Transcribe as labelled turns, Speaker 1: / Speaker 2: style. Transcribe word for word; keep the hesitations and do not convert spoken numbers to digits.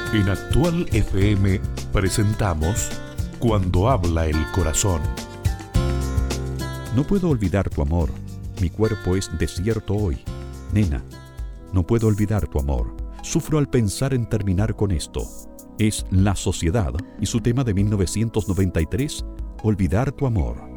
Speaker 1: En Actual F M presentamos Cuando habla el corazón.
Speaker 2: No puedo olvidar tu amor, mi cuerpo es desierto hoy. Nena, no puedo olvidar tu amor, sufro al pensar en terminar con esto. Es La Sociedad y su tema de mil novecientos noventa y tres, Olvidar tu amor.